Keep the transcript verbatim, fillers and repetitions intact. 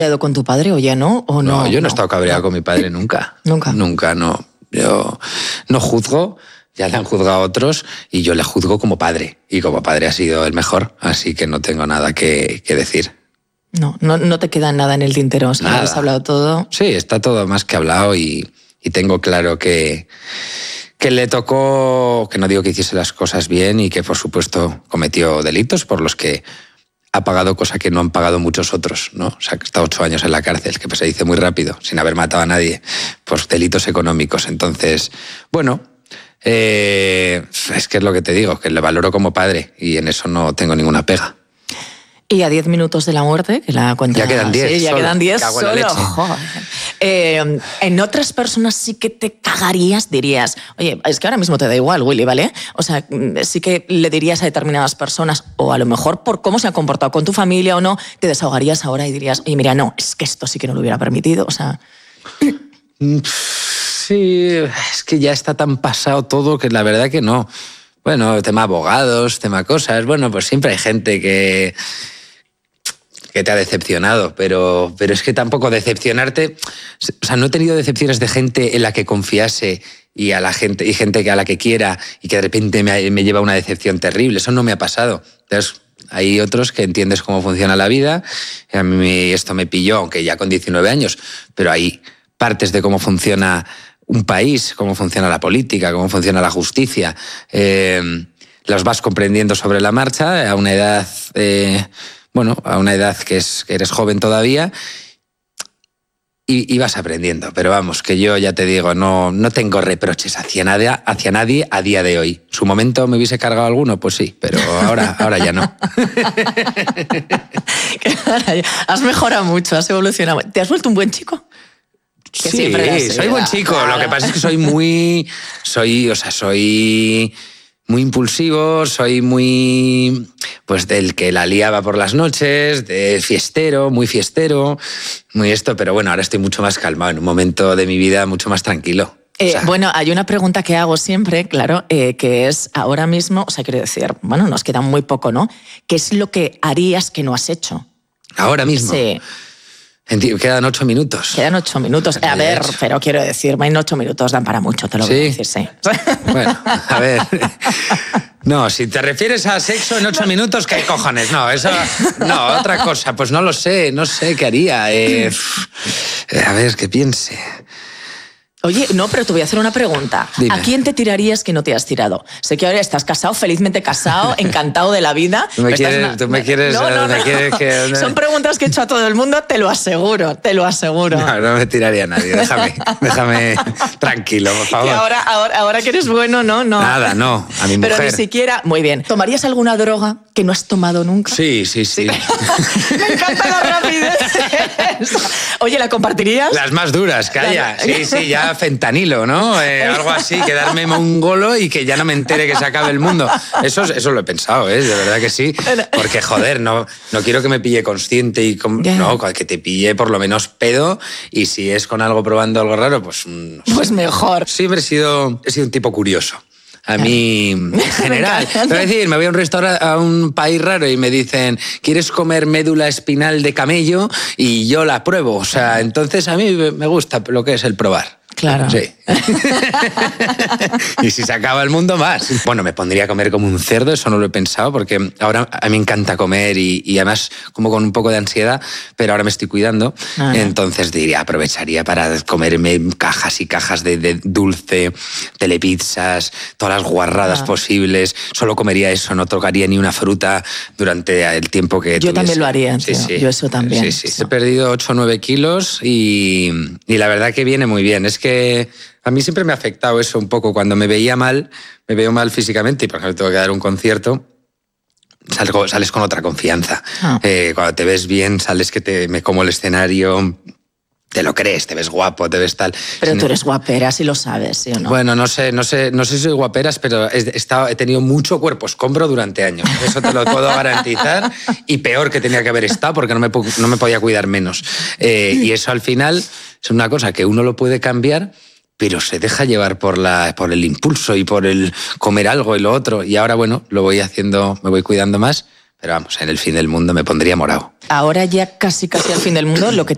con tu padre o ya no? ¿O no, no yo no, no he estado cabreado no. con mi padre nunca. Nunca. Nunca, no. Yo no juzgo, ya le han juzgado a otros y yo le juzgo como padre. Y como padre ha sido el mejor, así que no tengo nada que, que decir. No, no, no te queda nada en el tintero, o sea, Nada. has hablado todo. Sí, está todo más que hablado y, y tengo claro que, que le tocó, que no digo que hiciese las cosas bien y que por supuesto cometió delitos por los que ha pagado cosa que no han pagado muchos otros, ¿no? O sea, que está ocho años en la cárcel, que pues se dice muy rápido, sin haber matado a nadie, por delitos económicos. Entonces, bueno, eh, es que es lo que te digo, que le valoro como padre y en eso no tengo ninguna pega. Y a diez minutos de la muerte, que la cuenta... Ya quedan diez. Sí, ya solo. quedan diez Cago en la solo. leche. Joder. Eh, en otras personas sí que te cagarías, dirías, oye, es que ahora mismo te da igual, Willy, ¿vale? O sea, sí que le dirías a determinadas personas, o a lo mejor por cómo se ha comportado con tu familia o no, te desahogarías ahora y dirías, oye, mira, no, es que esto sí que no lo hubiera permitido, o sea... Sí, es que ya está tan pasado todo que la verdad que no. Bueno, tema abogados, tema cosas, bueno, pues siempre hay gente que... que te ha decepcionado, pero, pero es que tampoco decepcionarte... O sea, no he tenido decepciones de gente en la que confiase y a la gente y gente que a la que quiera y que de repente me, me lleva una decepción terrible. Eso no me ha pasado. Entonces, hay otros que entiendes cómo funciona la vida. A mí esto me pilló, aunque ya con diecinueve años, pero hay partes de cómo funciona un país, cómo funciona la política, cómo funciona la justicia. Eh, los vas comprendiendo sobre la marcha a una edad... Eh, Bueno, a una edad que, es, que eres joven todavía y, y vas aprendiendo. Pero vamos, que yo ya te digo, no, no tengo reproches hacia nadie, hacia nadie a día de hoy. ¿Su momento me hubiese cargado alguno? Pues sí, pero ahora, ahora ya no. Has mejorado mucho, has evolucionado. ¿Te has vuelto un buen chico? Que sí, soy buen chico. Claro. Lo que pasa es que soy muy... Soy, o sea, soy... muy impulsivo, soy muy, pues del que la liaba por las noches, de fiestero, muy fiestero, muy esto, pero bueno, ahora estoy mucho más calmado, en un momento de mi vida mucho más tranquilo. Eh, o sea, bueno, hay una pregunta que hago siempre, claro, eh, que es ahora mismo, o sea, quiero decir, bueno, nos queda muy poco, ¿no? ¿Qué es lo que harías que no has hecho? Ahora mismo. Sí. Quedan ocho minutos. Quedan ocho minutos. A ver, pero quiero decir, en ocho minutos dan para mucho, te lo ¿Sí? voy a decir, sí. Bueno, a ver. No, si te refieres a sexo en ocho minutos, ¿qué cojones? No, eso. No, otra cosa. Pues no lo sé, no sé qué haría. Eh, a ver, que piense. Oye, no, pero te voy a hacer una pregunta. Dime. ¿A quién te tirarías que no te has tirado? Sé que ahora estás casado, felizmente casado, encantado de la vida. ¿Tú me quieres, una... tú me quieres, no, no, me no. quieres que... Son preguntas que he hecho a todo el mundo, te lo aseguro, te lo aseguro. No, no me tiraría a nadie, déjame, déjame tranquilo, por favor. Y ahora, ahora, ahora que eres bueno, no, no. Nada, no, a mi mujer. Pero ni siquiera... Muy bien. ¿Tomarías alguna droga que no has tomado nunca? Sí, sí, sí. sí. Me encanta la rapidez. Oye, ¿la compartirías? Las más duras que haya. Sí, sí, ya fentanilo, ¿no? ¿no? Eh, algo así, quedarme mongolo y que ya no me entere que se acabe el mundo. Eso, eso lo he pensado, ¿eh? De verdad que sí. Porque, joder, no, no quiero que me pille consciente y con, yeah. no, que te pille por lo menos pedo, y si es con algo probando algo raro, pues... No sé. Pues mejor. Siempre he sido, he sido un tipo curioso. A mí, en general. Es decir, me voy a un restaurante, a un país raro y me dicen, ¿quieres comer médula espinal de camello? Y yo la pruebo. O sea, entonces a mí me gusta lo que es el probar. Claro. Sí. Y si se acaba el mundo, más. Bueno, me pondría a comer como un cerdo, eso no lo he pensado, porque ahora a mí me encanta comer y, y además como con un poco de ansiedad, pero ahora me estoy cuidando. Ah. Entonces diría, aprovecharía para comerme cajas y cajas de, de dulce, telepizzas, todas las guarradas ah. posibles. Solo comería eso, no tocaría ni una fruta durante el tiempo que Yo tuviese. También lo haría, sí, sí. Yo eso también. Sí, sí. Eso. He perdido ocho o nueve kilos y, y la verdad que viene muy bien. Es que a mí siempre me ha afectado eso un poco. Cuando me veía mal, me veo mal físicamente y por ejemplo tengo que dar un concierto, salgo, sales con otra confianza. Ah. Eh, cuando te ves bien, sales que te, me como el escenario, te lo crees, te ves guapo, te ves tal. Pero tú eres guaperas y lo sabes, ¿sí o no? Bueno, no sé, no sé, no sé si soy guaperas, pero he, estado, he tenido mucho cuerpo escombro durante años. Eso te lo puedo garantizar. Y peor que tenía que haber estado porque no me, no me podía cuidar menos. Eh, y eso al final es una cosa que uno lo puede cambiar, pero se deja llevar por, la, por el impulso y por el comer algo y lo otro. Y ahora, bueno, lo voy haciendo, me voy cuidando más. Pero vamos, en el fin del mundo me pondría morado. Ahora ya casi, casi al fin del mundo, lo que